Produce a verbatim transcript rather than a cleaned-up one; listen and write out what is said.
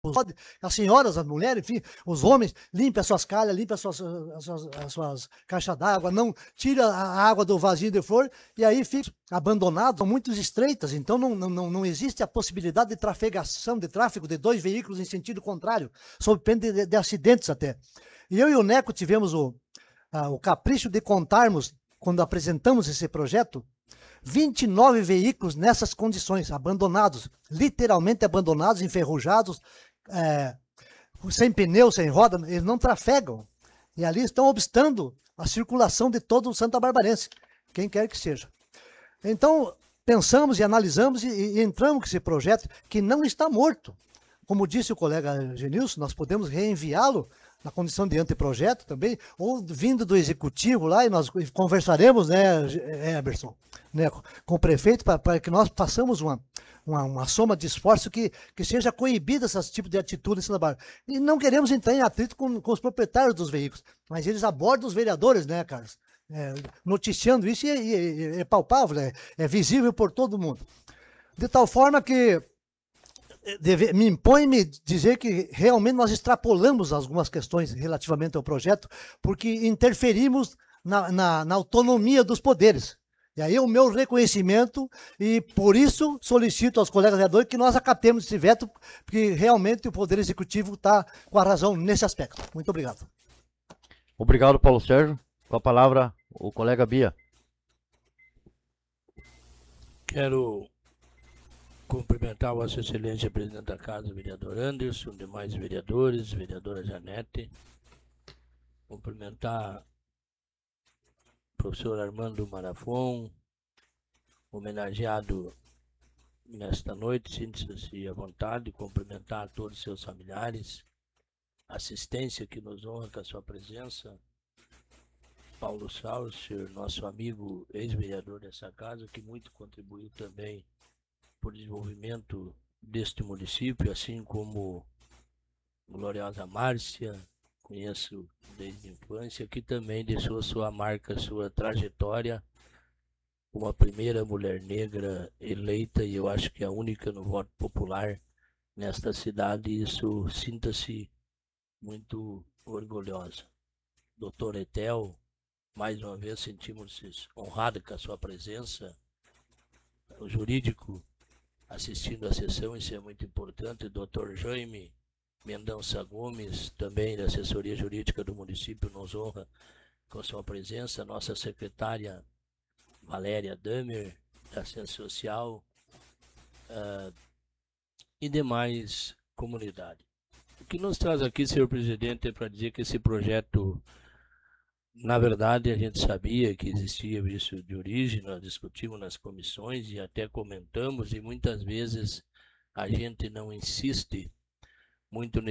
as senhoras, as mulheres, enfim, os homens, limpe as suas calhas, limpe as suas, as suas, as suas caixas d'água, não tira a água do vasinho de flor, e aí fica abandonado, são muito estreitas, então não, não, não existe a possibilidade de trafegação, de tráfego de dois veículos em sentido contrário, sob pena de, de acidentes até. E eu e o Neco tivemos o, a, o capricho de contarmos, quando apresentamos esse projeto, vinte e nove veículos nessas condições, abandonados, literalmente abandonados, enferrujados, é, sem pneu, sem roda, eles não trafegam. E ali estão obstando a circulação de todo o Santa Barbarense, quem quer que seja. Então, pensamos e analisamos e, e entramos com esse projeto que não está morto. Como disse o colega Genilson, nós podemos reenviá-lo na condição de anteprojeto também, ou vindo do executivo lá, e nós conversaremos, né, Eberson, né, com o prefeito, para que nós façamos uma, uma, uma soma de esforço que, que seja coibida esse tipo de atitude nesse trabalho. E não queremos entrar em atrito com, com os proprietários dos veículos, mas eles abordam os vereadores, né, Carlos? É, noticiando isso, e é, é, é palpável, é, é visível por todo mundo. De tal forma que Deve, me impõe me dizer que realmente nós extrapolamos algumas questões relativamente ao projeto, porque interferimos na, na, na autonomia dos poderes. E aí o meu reconhecimento, e por isso solicito aos colegas vereadores que nós acatemos esse veto, porque realmente o Poder Executivo está com a razão nesse aspecto. Muito obrigado. Obrigado, Paulo Sérgio. Com a palavra, o colega Bia. Quero cumprimentar a Vossa Excelência, Presidente da Casa, vereador Anderson, demais vereadores, vereadora Janete. Cumprimentar o professor Armando Marafon, homenageado nesta noite, sinta-se à vontade, cumprimentar a todos os seus familiares, assistência que nos honra com a sua presença. Paulo Saucer, nosso amigo ex-vereador dessa casa, que muito contribuiu também por desenvolvimento deste município, assim como gloriosa Márcia, conheço desde a infância, que também deixou sua marca, sua trajetória, como a primeira mulher negra eleita, e eu acho que a única no voto popular nesta cidade, e isso sinta-se muito orgulhosa. Doutor Etel, mais uma vez sentimos-nos honrados com a sua presença, o jurídico assistindo a sessão, isso é muito importante. Doutor Jaime Mendonça Gomes, também da assessoria jurídica do município, nos honra com sua presença. Nossa secretária Valéria Damer, da Ciência Social, uh, e demais comunidade. O que nos traz aqui, senhor presidente, é para dizer que esse projeto, na verdade, a gente sabia que existia isso de origem, nós discutimos nas comissões e até comentamos, e muitas vezes a gente não insiste muito